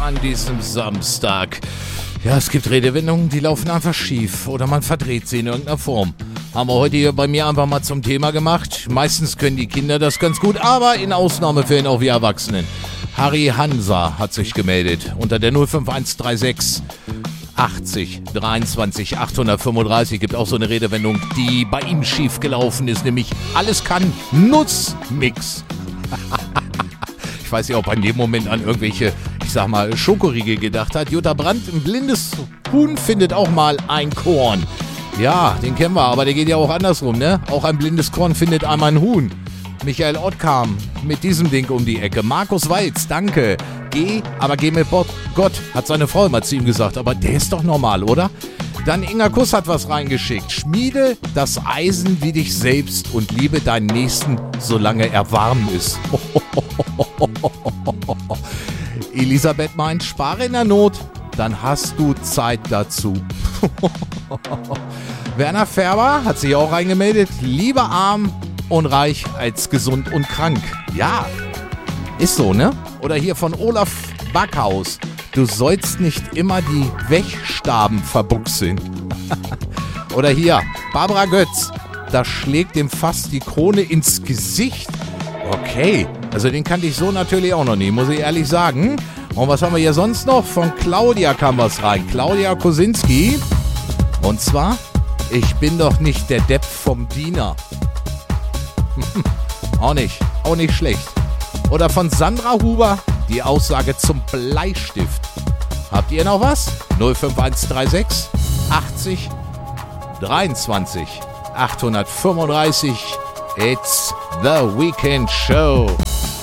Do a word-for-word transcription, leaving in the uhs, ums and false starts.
an diesem Samstag. Ja, es gibt Redewendungen, die laufen einfach schief oder man verdreht sie in irgendeiner Form. Haben wir heute hier bei mir einfach mal zum Thema gemacht. Meistens können die Kinder das ganz gut, aber in Ausnahmefällen auch wir Erwachsenen. Harry Hansa hat sich gemeldet unter der null fünf eins drei sechs achtzig dreiundzwanzig achthundertfünfunddreißig. Gibt auch so eine Redewendung, die bei ihm schief gelaufen ist, nämlich alles kann Nussmix. Ich weiß nicht, ob er in dem Moment an irgendwelche, ich sag mal, Schokoriegel gedacht hat. Jutta Brandt, ein blindes Huhn findet auch mal ein Korn. Ja, den kennen wir, aber der geht ja auch andersrum, ne? Auch ein blindes Korn findet einmal ein Huhn. Michael Ott kam mit diesem Ding um die Ecke. Markus Walz, danke. Geh, aber geh mit Gott, hat seine Frau immer zu ihm gesagt. Aber der ist doch normal, oder? Dann Inga Kuss hat was reingeschickt. Schmiede das Eisen wie dich selbst und liebe deinen Nächsten, solange er warm ist. Elisabeth meint, spare in der Not, dann hast du Zeit dazu. Werner Färber hat sich auch reingemeldet. Lieber arm und reich als gesund und krank. Ja, ist so, ne? Oder hier von Olaf Backhaus. Du sollst nicht immer die Wechstaben verbuchseln. Oder hier, Barbara Götz. Da schlägt dem fast die Krone ins Gesicht. Okay, also den kannte ich so natürlich auch noch nie, muss ich ehrlich sagen. Und was haben wir hier sonst noch? Von Claudia kam was rein. Claudia Kosinski. Und zwar, ich bin doch nicht der Depp vom Diener. Auch nicht, auch nicht schlecht. Oder von Sandra Huber, die Aussage zum Bleistift. Habt ihr noch was? null fünf eins drei sechs achtzig dreiundzwanzig achthundertfünfunddreißig. It's the Weekend Show.